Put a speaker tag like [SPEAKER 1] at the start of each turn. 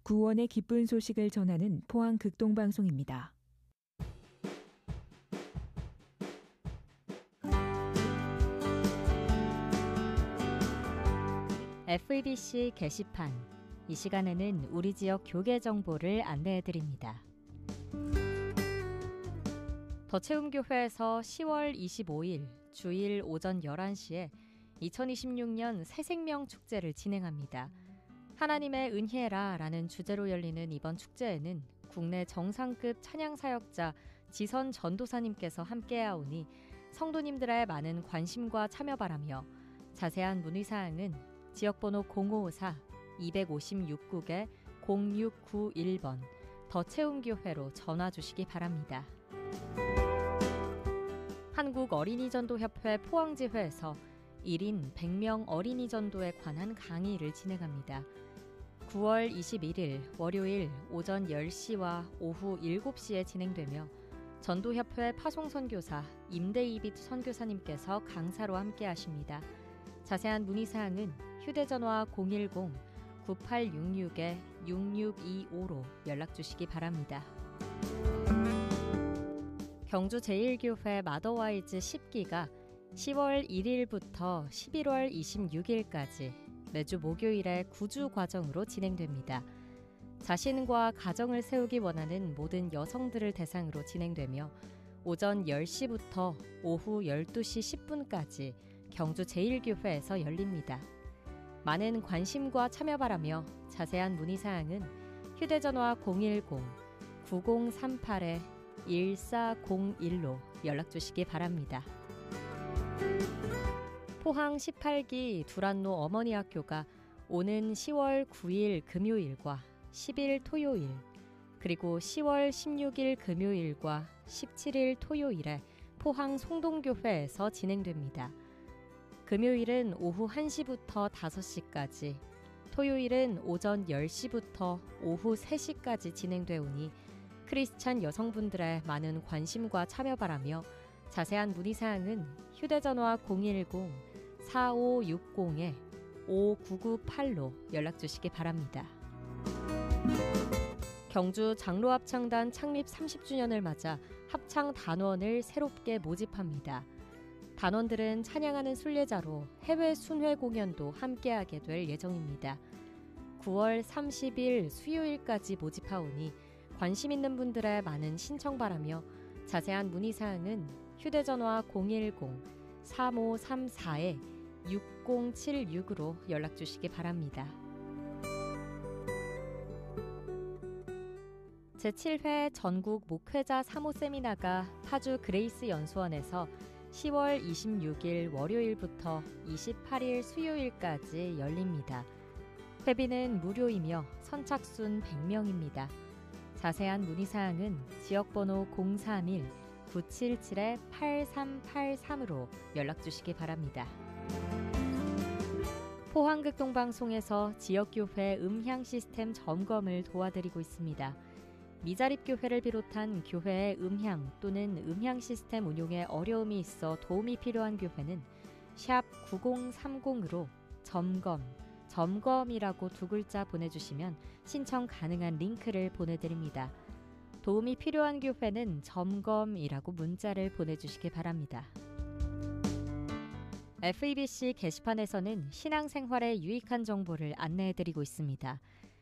[SPEAKER 1] 구원의 기쁜 소식을 전하는 포항 극동방송입니다.
[SPEAKER 2] FEBC 게시판. 이 시간에는 우리 지역 교계 정보를 안내해드립니다. 더체움교회에서 10월 25일 주일 오전 11시에 2026년 새생명 축제를 진행합니다. 하나님의 은혜라 라는 주제로 열리는 이번 축제에는 국내 정상급 찬양사역자 지선 전도사님께서 함께하오니 성도님들의 많은 관심과 참여 바라며 자세한 문의사항은 지역번호 0554-256국에 0691번 더체움교회로 전화주시기 바랍니다. 한국어린이전도협회 포항지회에서 1인 100명 어린이전도에 관한 강의를 진행합니다. 9월 21일 월요일 오전 10시와 오후 7시에 진행되며 전도협회 파송선교사 임대이빗 선교사님께서 강사로 함께하십니다. 자세한 문의사항은 휴대전화 010-9866-6625로 연락주시기 바랍니다. 경주 제1교회 마더와이즈 10기가 10월 1일부터 11월 26일까지 매주 목요일에 구주 과정으로 진행됩니다. 자신과 가정을 세우기 원하는 모든 여성들을 대상으로 진행되며 오전 10시부터 오후 12시 10분까지 경주 제1교회에서 열립니다. 많은 관심과 참여 바라며 자세한 문의사항은 휴대전화 010-9038-1401로 연락주시기 바랍니다. 포항 18기 두란노 어머니학교가 오는 10월 9일 금요일과 10일 토요일 그리고 10월 16일 금요일과 17일 토요일에 포항 송동교회에서 진행됩니다. 금요일은 오후 1시부터 5시까지, 토요일은 오전 10시부터 오후 3시까지 진행되오니 크리스찬 여성분들의 많은 관심과 참여 바라며 자세한 문의사항은 휴대전화 010-4560-5998로 연락주시기 바랍니다. 경주 장로합창단 창립 30주년을 맞아 합창단원을 새롭게 모집합니다. 단원들은 찬양하는 순례자로 해외 순회 공연도 함께하게 될 예정입니다. 9월 30일 수요일까지 모집하오니 관심 있는 분들의 많은 신청 바라며 자세한 문의사항은 휴대전화 010-3534-6076으로 연락주시기 바랍니다. 제7회 전국 목회자 사모 세미나가 파주 그레이스 연수원에서 10월 26일 월요일부터 28일 수요일까지 열립니다. 회비는 무료이며 선착순 100명입니다. 자세한 문의사항은 지역번호 031-977-8383으로 연락주시기 바랍니다. 포항극동방송에서 지역교회 음향 시스템 점검을 도와드리고 있습니다. 미자립교회를 비롯한 교회의 음향 또는 음향 시스템 운용에 어려움이 있어 도움이 필요한 교회는 샵 9030으로 점검이라고 두 글자 보내주시면 신청 가능한 링크를 보내드립니다. 도움이 필요한 교회는 점검이라고 문자를 보내주시기 바랍니다. FEBC 게시판에서는 신앙생활에 유익한 정보를 안내해드리고 있습니다.